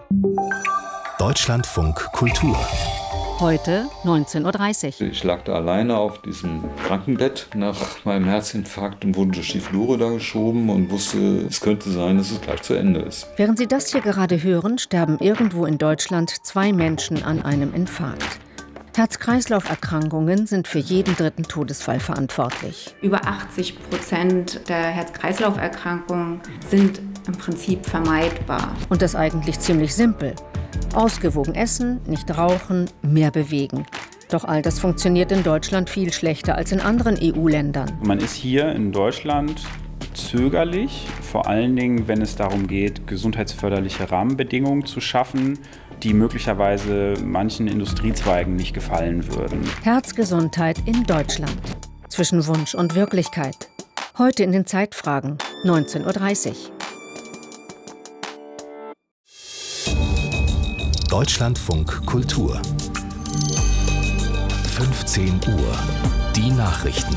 Deutschlandfunk Kultur. Heute 19.30 Uhr. Ich lag da alleine auf diesem Krankenbett nach meinem Herzinfarkt und wurde durch die Flure da geschoben und wusste, es könnte sein, dass es gleich zu Ende ist. Während Sie das hier gerade hören, sterben irgendwo in Deutschland 2 Menschen an einem Infarkt. Herz-Kreislauf-Erkrankungen sind für jeden 3. Todesfall verantwortlich. Über 80% der Herz-Kreislauf-Erkrankungen sind im Prinzip vermeidbar. Und das eigentlich ziemlich simpel. Ausgewogen essen, nicht rauchen, mehr bewegen. Doch all das funktioniert in Deutschland viel schlechter als in anderen EU-Ländern. Man ist hier in Deutschland zögerlich, vor allen Dingen, wenn es darum geht, gesundheitsförderliche Rahmenbedingungen zu schaffen, die möglicherweise manchen Industriezweigen nicht gefallen würden. Herzgesundheit in Deutschland. Zwischen Wunsch und Wirklichkeit. Heute in den Zeitfragen, 19.30 Uhr. Deutschlandfunk Kultur. 15 Uhr. Die Nachrichten.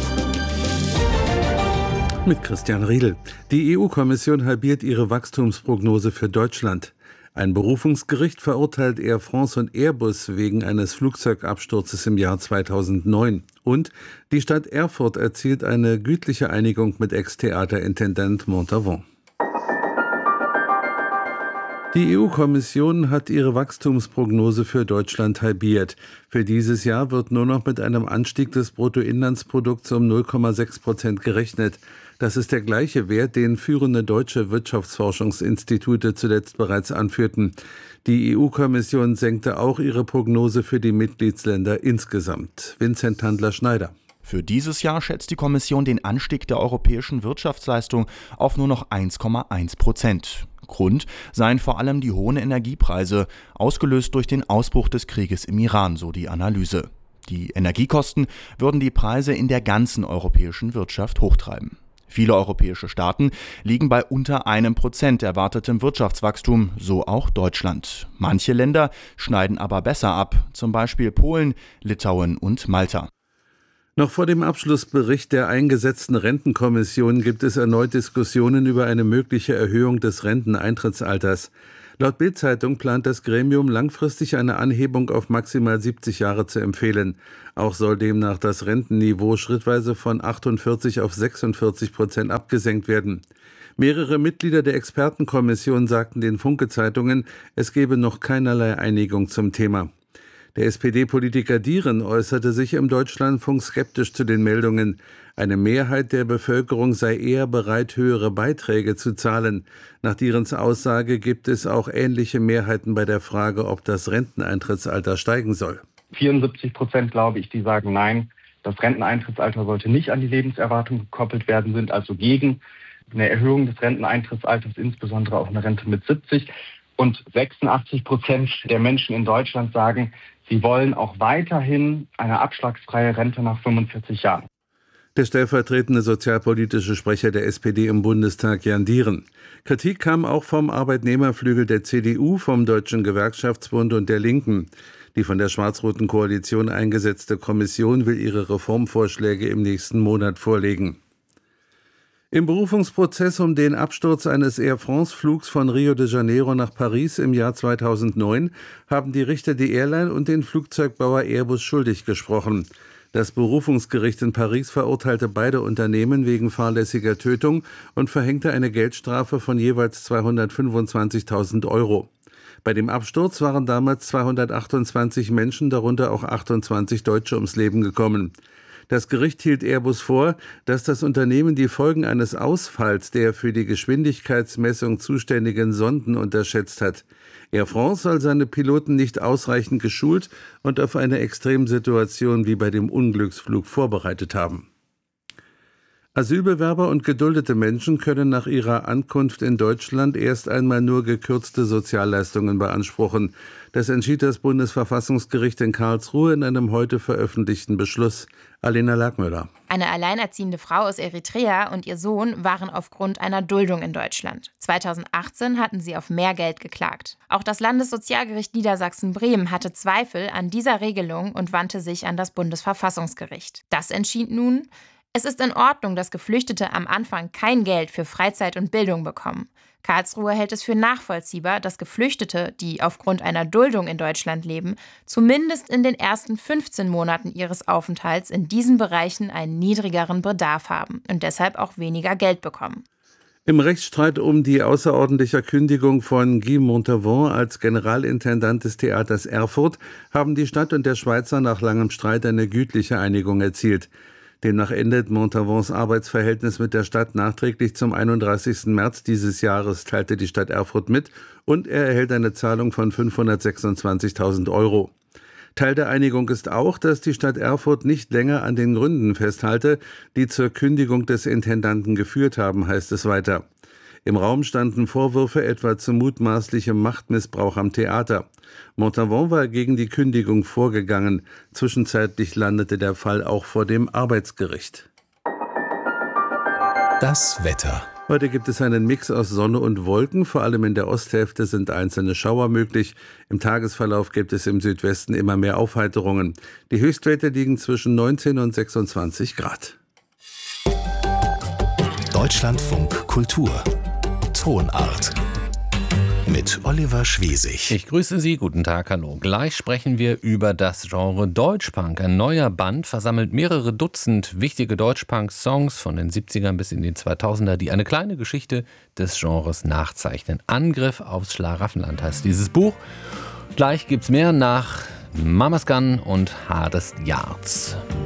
Mit Christian Riedel. Die EU-Kommission halbiert ihre Wachstumsprognose für Deutschland. Ein Berufungsgericht verurteilt Air France und Airbus wegen eines Flugzeugabsturzes im Jahr 2009. Und die Stadt Erfurt erzielt eine gütliche Einigung mit Ex-Theaterintendant Montavon. Die EU-Kommission hat ihre Wachstumsprognose für Deutschland halbiert. Für dieses Jahr wird nur noch mit einem Anstieg des Bruttoinlandsprodukts um 0,6% gerechnet. Das ist der gleiche Wert, den führende deutsche Wirtschaftsforschungsinstitute zuletzt bereits anführten. Die EU-Kommission senkte auch ihre Prognose für die Mitgliedsländer insgesamt. Vincent Handler-Schneider. Für dieses Jahr schätzt die Kommission den Anstieg der europäischen Wirtschaftsleistung auf nur noch 1,1%. Grund seien vor allem die hohen Energiepreise, ausgelöst durch den Ausbruch des Krieges im Iran, so die Analyse. Die Energiekosten würden die Preise in der ganzen europäischen Wirtschaft hochtreiben. Viele europäische Staaten liegen bei unter 1% erwartetem Wirtschaftswachstum, so auch Deutschland. Manche Länder schneiden aber besser ab, zum Beispiel Polen, Litauen und Malta. Noch vor dem Abschlussbericht der eingesetzten Rentenkommission gibt es erneut Diskussionen über eine mögliche Erhöhung des Renteneintrittsalters. Laut Bild-Zeitung plant das Gremium langfristig eine Anhebung auf maximal 70 Jahre zu empfehlen. Auch soll demnach das Rentenniveau schrittweise von 48 auf 46% abgesenkt werden. Mehrere Mitglieder der Expertenkommission sagten den Funke-Zeitungen, es gebe noch keinerlei Einigung zum Thema. Der SPD-Politiker Dieren äußerte sich im Deutschlandfunk skeptisch zu den Meldungen. Eine Mehrheit der Bevölkerung sei eher bereit, höhere Beiträge zu zahlen. Nach Dierens Aussage gibt es auch ähnliche Mehrheiten bei der Frage, ob das Renteneintrittsalter steigen soll. 74%, glaube ich, die sagen nein, das Renteneintrittsalter sollte nicht an die Lebenserwartung gekoppelt werden, sind also gegen eine Erhöhung des Renteneintrittsalters, insbesondere auf eine Rente mit 70. Und 86% der Menschen in Deutschland sagen, sie wollen auch weiterhin eine abschlagsfreie Rente nach 45 Jahren. Der stellvertretende sozialpolitische Sprecher der SPD im Bundestag, Jan Dieren. Kritik kam auch vom Arbeitnehmerflügel der CDU, vom Deutschen Gewerkschaftsbund und der Linken. Die von der schwarz-roten Koalition eingesetzte Kommission will ihre Reformvorschläge im nächsten Monat vorlegen. Im Berufungsprozess um den Absturz eines Air France-Flugs von Rio de Janeiro nach Paris im Jahr 2009 haben die Richter die Airline und den Flugzeugbauer Airbus schuldig gesprochen. Das Berufungsgericht in Paris verurteilte beide Unternehmen wegen fahrlässiger Tötung und verhängte eine Geldstrafe von jeweils 225.000 Euro. Bei dem Absturz waren damals 228 Menschen, darunter auch 28 Deutsche, ums Leben gekommen. Das Gericht hielt Airbus vor, dass das Unternehmen die Folgen eines Ausfalls der für die Geschwindigkeitsmessung zuständigen Sonden unterschätzt hat. Air France soll seine Piloten nicht ausreichend geschult und auf eine Extremsituation wie bei dem Unglücksflug vorbereitet haben. Asylbewerber und geduldete Menschen können nach ihrer Ankunft in Deutschland erst einmal nur gekürzte Sozialleistungen beanspruchen. Das entschied das Bundesverfassungsgericht in Karlsruhe in einem heute veröffentlichten Beschluss. Alena Lackmüller. Eine alleinerziehende Frau aus Eritrea und ihr Sohn waren aufgrund einer Duldung in Deutschland. 2018 hatten sie auf mehr Geld geklagt. Auch das Landessozialgericht Niedersachsen-Bremen hatte Zweifel an dieser Regelung und wandte sich an das Bundesverfassungsgericht. Das entschied nun: Es ist in Ordnung, dass Geflüchtete am Anfang kein Geld für Freizeit und Bildung bekommen. Karlsruhe hält es für nachvollziehbar, dass Geflüchtete, die aufgrund einer Duldung in Deutschland leben, zumindest in den ersten 15 Monaten ihres Aufenthalts in diesen Bereichen einen niedrigeren Bedarf haben und deshalb auch weniger Geld bekommen. Im Rechtsstreit um die außerordentliche Kündigung von Guy Montauban als Generalintendant des Theaters Erfurt haben die Stadt und der Schweizer nach langem Streit eine gütliche Einigung erzielt. Demnach endet Montauban's Arbeitsverhältnis mit der Stadt nachträglich zum 31. März dieses Jahres, teilte die Stadt Erfurt mit, und er erhält eine Zahlung von 526.000 €. Teil der Einigung ist auch, dass die Stadt Erfurt nicht länger an den Gründen festhalte, die zur Kündigung des Intendanten geführt haben, heißt es weiter. Im Raum standen Vorwürfe etwa zu mutmaßlichem Machtmissbrauch am Theater. Montauban war gegen die Kündigung vorgegangen. Zwischenzeitlich landete der Fall auch vor dem Arbeitsgericht. Das Wetter. Heute gibt es einen Mix aus Sonne und Wolken. Vor allem in der Osthälfte sind einzelne Schauer möglich. Im Tagesverlauf gibt es im Südwesten immer mehr Aufheiterungen. Die Höchstwerte liegen zwischen 19 und 26 Grad. Deutschlandfunk Kultur. Tonart. Mit Oliver Schwesig. Ich grüße Sie, guten Tag, hallo. Gleich sprechen wir über das Genre Deutschpunk. Ein neuer Band versammelt mehrere Dutzend wichtige Deutschpunk-Songs von den 70ern bis in die 2000er, die eine kleine Geschichte des Genres nachzeichnen. Angriff aufs Schlaraffenland heißt dieses Buch. Gleich gibt's mehr nach Mamas Gun und Hardest Yards.